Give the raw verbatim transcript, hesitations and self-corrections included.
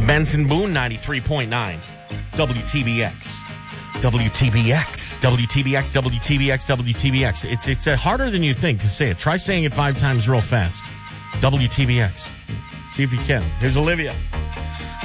Benson Boone, ninety-three point nine. W T B X. W T B X. W T B X, W T B X, W T B X. It's, it's uh, harder than you think to say it. Try saying it five times real fast. W T B X. See if you can. Here's Olivia.